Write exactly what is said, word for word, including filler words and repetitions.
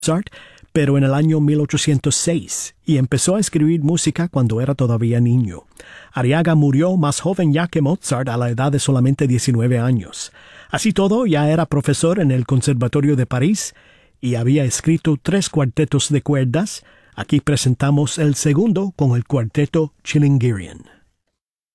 Mozart, pero en el año mil ochocientos seis, y empezó a escribir música cuando era todavía niño. Arriaga murió más joven ya que Mozart a la edad de solamente diecinueve años. Así todo, ya era profesor en el Conservatorio de París y había escrito tres cuartetos de cuerdas. Aquí presentamos el segundo con el cuarteto Chilingirian.